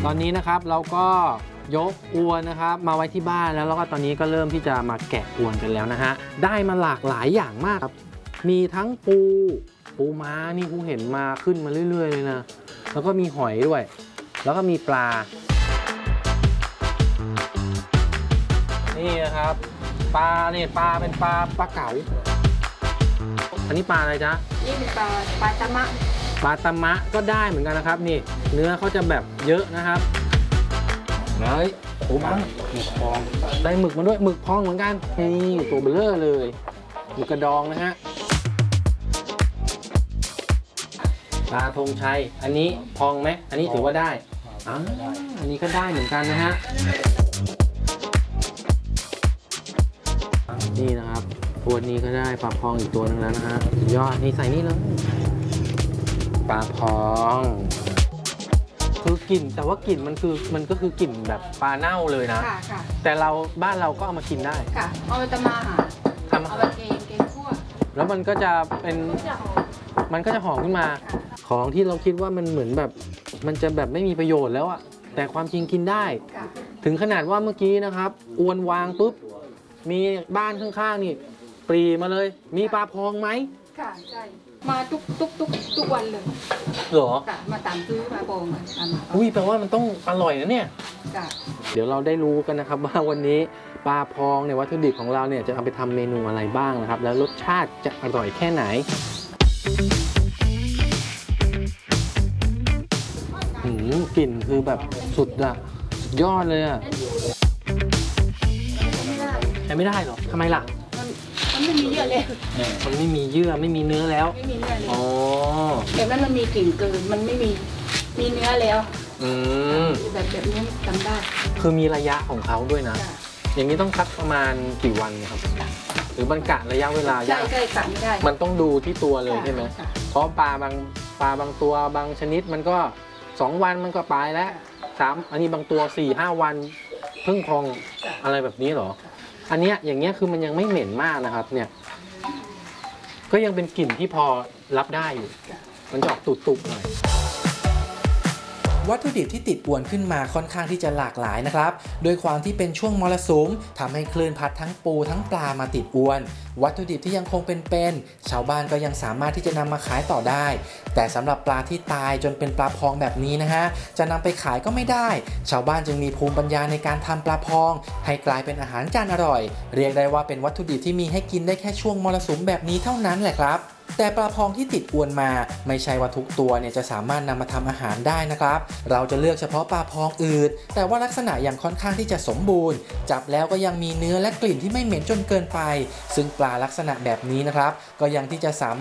ตอนนี้นะครับเราก็ยกอวนนะครับมาไว้ที่บ้านแล้วก็ตอนนี้ก็เริ่มที่จะมาแกะอวนกันแล้วนะฮะได้มาหลากหลายอย่างมากครับมีทั้งปูม้านี่ผู้เห็นมาขึ้นมาเรื่อยๆเลยนะแล้วก็มีหอยด้วยแล้วก็มีปลานี่นะครับปลาเนี่ยปลาเป็นปลาเก๋าอันนี้ปลาอะไรจ๊ะนี่เป็นปลาตะมะปลาตะมะก็ได้เหมือนกันนะครับนี่เนื้อเขาจะแบบเยอะนะครับเลยโอ้บังหมึกพองได้หมึกมาด้วยหมึกพองเหมือนกันนี่ตัวเบลเลอร์เลยหมึกกระดองนะฮะปลาธงชัยอันนี้พองไหมอันนี้ถือว่าได้อันนี้ก็ได้เหมือนกันนะฮะนี่นะครับตัวนี้ก็ได้ปลาพองอีกตัวนึงแล้วนะฮะยอดนี่ใส่นี่เลยปลาพองคือกลิ่นแต่ว่ากลิ่นมันก็คือกลิ่นแบบปลาเน่าเลยนะแต่บ้านเราก็เอามากินได้ค่ะเอาไปตำมาเอาไปเกงคั่วแล้วมันก็จะหอมขึ้นมาของที่เราคิดว่ามันเหมือนแบบมันจะแบบไม่มีประโยชน์แล้วอะแต่ความจริงกินได้ถึงขนาดว่าเมื่อกี้นะครับอวนวางปุ๊บมีบ้านข้างๆนี่ปรีมาเลยมีปลาพองไหมค่ะใช่มาทุกวันเลยเหรอมาตามซื้อปลาพองอุ้ยแปลว่ามันต้องอร่อยนะเนี่ยเดี๋ยวเราได้รู้กันนะครับว่าวันนี้ปลาพองเนี่ยวัตถุดิบของเราเนี่ยจะเอาไปทำเมนูอะไรบ้างนะครับแล้วรสชาติจะอร่อยแค่ไหนกลิ่นคือแบบสุดยอดเลยอะใช้ไม่ได้หรอทำไมล่ะมันไม่มีเยื่อเลยมันไม่มีเยื่อไม่มีเนื้อแล้วไม่มีเนื้อเลยอ๋อแบบนั้นมันมีกลิ่นเกินมันไม่มีเนื้อแล้วแบบนี้ทำได้คือมีระยะของเขาด้วยนะอย่างนี้ต้องคัดประมาณกี่วันครับหรือมันกะระยะเวลายากใช่กะไม่ได้มันต้องดูที่ตัวเลยใช่ไหมเพราะปลาบางตัวบางชนิดมันก็2 วันมันก็ตายแล้วอันนี้บางตัว 4-5 วันเพิ่งพองอะไรแบบนี้เหรออันเนี้ยอย่างเงี้ยคือมันยังไม่เหม็นมากนะครับเนี่ยก็ยังเป็นกลิ่นที่พอรับได้อยู่มันจะออกตุบๆหน่อยวัตถุดิบที่ติดอวนขึ้นมาค่อนข้างที่จะหลากหลายนะครับโดยความที่เป็นช่วงมรสุมทำให้คลื่นพัดทั้งปูทั้งปลามาติดอวนวัตถุดิบที่ยังคงเป็นชาวบ้านก็ยังสามารถที่จะนำมาขายต่อได้แต่สำหรับปลาที่ตายจนเป็นปลาพองแบบนี้นะฮะจะนำไปขายก็ไม่ได้ชาวบ้านจึงมีภูมิปัญญาในการทำปลาพองให้กลายเป็นอาหารจานอร่อยเรียกได้ว่าเป็นวัตถุดิบที่มีให้กินได้แค่ช่วงมรสุมแบบนี้เท่านั้นแหละครับแต่ปลาพองที่ติดอวนมาไม่ใช่ว่าทุกตัวเนี่ยจะสามารถนำมาทำอาหารได้นะครับเราจะเลือกเฉพาะปลาพองอืดแต่ว่าลักษณะยังค่อนข้างที่จะสมบูรณ์จับแล้วก็ยังมีเนื้อและกลิ่นที่ไม่เหม็นจนเกินไปซึ่งปลาลักษณะแบบนี้นะครับก็ยังที่จะสามารถ